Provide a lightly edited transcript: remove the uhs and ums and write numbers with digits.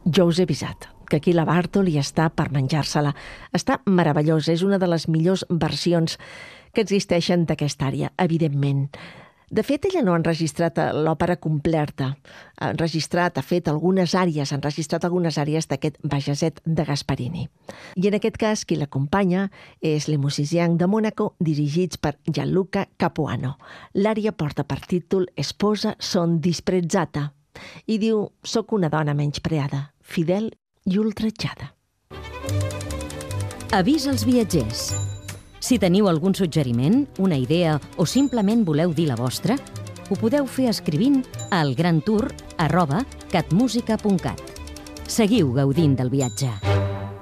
Jo us he avisat que aquí la Bartoli està per menjar-se-la. Està meravellosa, és una de les millors versions que existeixen d'aquesta àrea, evidentment. De fet, ella no ha enregistrat l'òpera completa. Ha fet algunes àrees, d'aquest Bajaset de Gasparini. I en aquest cas, qui l'acompanya és Les Musiciens de Mónaco, dirigits per Gianluca Capuano. L'àrea porta per títol Esposa son disprezzata i diu: «Soc una dona menyspreada, fidel i ultratjada». Avís als viatgers. Si teniu algun suggeriment, una idea o simplement voleu dir la vostra, ho podeu fer escrivint a elgrantour@catmusica.cat. Seguiu gaudint del viatge.